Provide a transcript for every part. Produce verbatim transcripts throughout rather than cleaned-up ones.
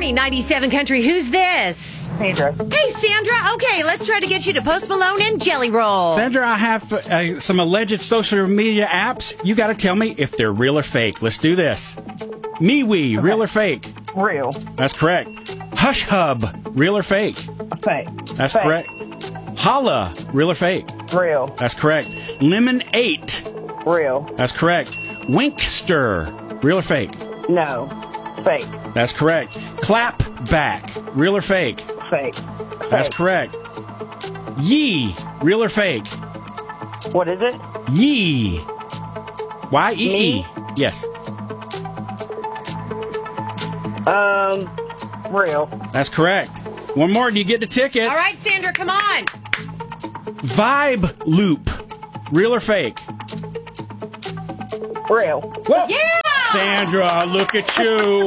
morning, ninety-seven Country. Who's this? Sandra. Hey, Sandra. Okay, let's try to get you to Post Malone and Jelly Roll. Sandra, I have uh, some alleged social media apps. You got to tell me if they're real or fake. Let's do this. MeWe, okay. Real or fake? Real. That's correct. Hush Hub, real or fake? Fake. That's fake. correct. Holla, real or fake? Real. That's correct. Lemon eight. Real. That's correct. Winkster, real or fake? No. Fake. That's correct. Clapback, real or fake? Fake. That's Fake. correct. Yee, real or fake? What is it? Yee. Y E E. Yes. Um, real. That's correct. One more and you get the tickets. All right, Sandra, come on. Vibe Loop, real or fake? Real. Whoa. Yeah! Sandra, look at you.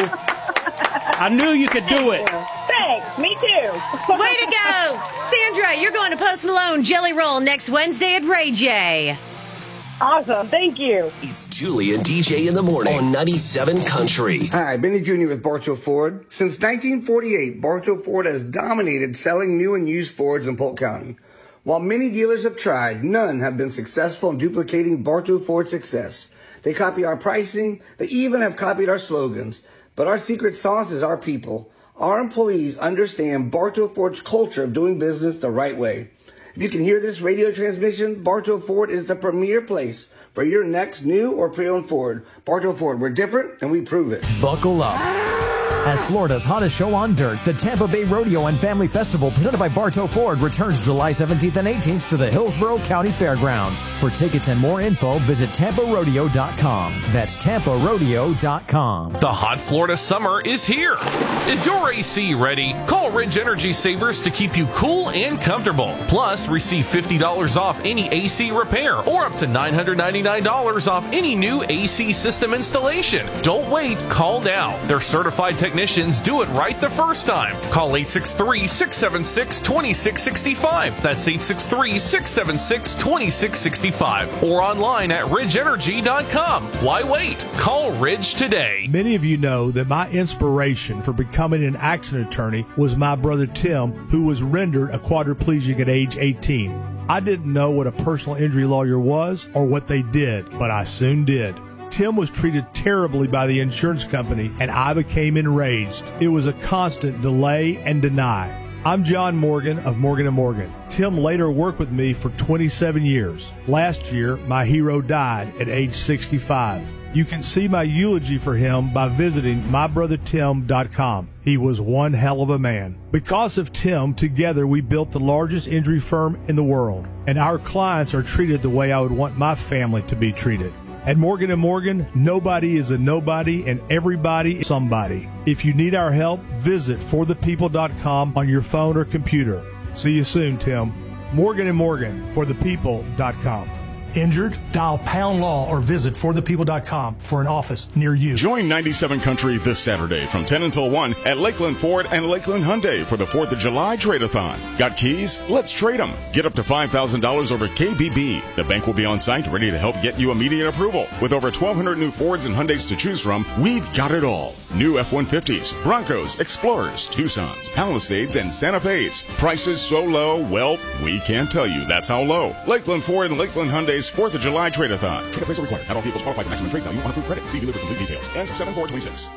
I knew you could do it. Thanks. Me too. Way to go. Sandra, you're going to Post Malone Jelly Roll next Wednesday at Ray J. Awesome. Thank you. It's Julie and D J in the morning on ninety-seven Country. Hi, Benny Junior with Bartow Ford. Since nineteen forty-eight, Bartow Ford has dominated selling new and used Fords in Polk County. While many dealers have tried, none have been successful in duplicating Bartow Ford's success. They copy our pricing. They even have copied our slogans. But our secret sauce is our people. Our employees understand Bartow Ford's culture of doing business the right way. If you can hear this radio transmission, Bartow Ford is the premier place for your next new or pre-owned Ford. Bartow Ford, we're different and we prove it. Buckle up. As Florida's hottest show on dirt, the Tampa Bay Rodeo and Family Festival presented by Bartow Ford returns July seventeenth and eighteenth to the Hillsborough County Fairgrounds. For tickets and more info, visit tampa rodeo dot com. That's tampa rodeo dot com. The hot Florida summer is here. Is your A C ready? Call Ridge Energy Savers to keep you cool and comfortable. Plus, receive fifty dollars off any A C repair or up to nine hundred ninety-nine dollars off any new A C system installation. Don't wait, call now. Their certified technicians do it right the first time. Call eight six three, six seven six, two six six five. That's eight six three, six seven six, two six six five. Or online at ridge energy dot com. Why wait? Call Ridge today. Many of you know that my inspiration for becoming an accident attorney was my brother Tim, who was rendered a quadriplegic at age eighteen. I didn't know what a personal injury lawyer was or what they did, but I soon did. Tim was treated terribly by the insurance company, and I became enraged. It was a constant delay and deny. I'm John Morgan of Morgan and Morgan. Tim later worked with me for twenty-seven years. Last year, my hero died at age sixty-five. You can see my eulogy for him by visiting my brother tim dot com. He was one hell of a man. Because of Tim, together we built the largest injury firm in the world, and our clients are treated the way I would want my family to be treated. At Morgan and Morgan, nobody is a nobody and everybody is somebody. If you need our help, visit for the people dot com on your phone or computer. See you soon, Tim. Morgan and Morgan, for the people dot com. Injured? Dial pound law or visit for the people dot com for an office near you. Join ninety-seven Country this Saturday from ten until one at Lakeland Ford and Lakeland Hyundai for the fourth of July Trade-a-thon. Got keys? Let's trade them. Get up to five thousand dollars over K B B. The bank will be on site ready to help get you immediate approval. With over twelve hundred new Fords and Hyundais to choose from, we've got it all. New F one fifties, Broncos, Explorers, Tucsons, Palisades, and Santa Fe's. Prices so low, well, we can't tell you that's how low. Lakeland Ford and Lakeland Hyundai's fourth of July Trade-a-thon. Trade appraisal required. Not all vehicles qualify for maximum trade value on approved credit. See dealer for complete details. Ends seven four twenty-six.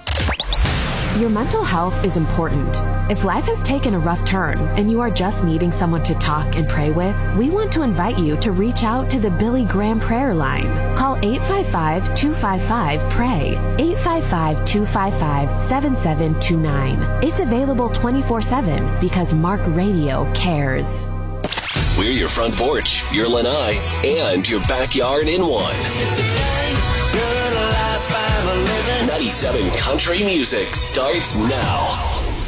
Your mental health is important. If life has taken a rough turn and you are just needing someone to talk and pray with, we want to invite you to reach out to the Billy Graham Prayer Line. Call eight five five, two five five, P R A Y, eight five five, two five five, seven seven two nine. It's available twenty-four seven because Mark Radio cares. We're your front porch, your lanai, and your backyard in one. ninety-seven Country Music starts now.